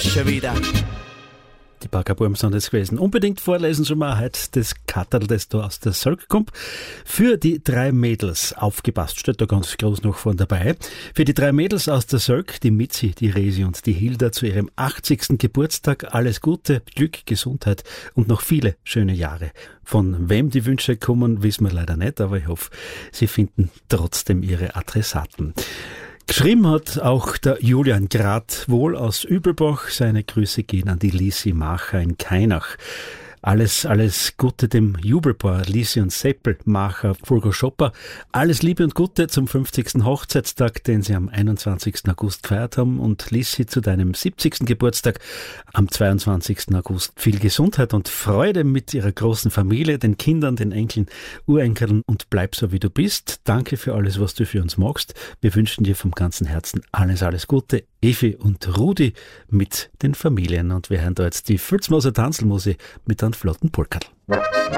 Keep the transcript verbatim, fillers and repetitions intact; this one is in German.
schon wieder. Die Baggerbuben sind das gewesen. Unbedingt vorlesen schon mal heute das Katterl, das da aus der Sölk kommt. Für die drei Mädels, aufgepasst, steht da ganz groß noch vorne dabei. Für die drei Mädels aus der Sölk, die Mitzi, die Resi und die Hilda zu ihrem achtzigsten Geburtstag. Alles Gute, Glück, Gesundheit und noch viele schöne Jahre. Von wem die Wünsche kommen, wissen wir leider nicht, aber ich hoffe, sie finden trotzdem ihre Adressaten. Geschrieben hat auch der Julian Grad wohl aus Übelbach. Seine Grüße gehen an die Lisi Macher in Kainach. Alles, alles Gute dem Jubelpaar Lisi und Seppel Macher, Fulgo Schopper. Alles Liebe und Gute zum fünfzigsten Hochzeitstag, den sie am einundzwanzigsten August gefeiert haben. Und Lisi, zu deinem siebzigsten Geburtstag am zweiundzwanzigsten August. Viel Gesundheit und Freude mit ihrer großen Familie, den Kindern, den Enkeln, Urenkeln und bleib so wie du bist. Danke für alles, was du für uns magst. Wir wünschen dir vom ganzen Herzen alles, alles Gute. Evi und Rudi mit den Familien. Und wir hören da jetzt die Filzmoser Tanzelmusik mit einem flotten Polkadl.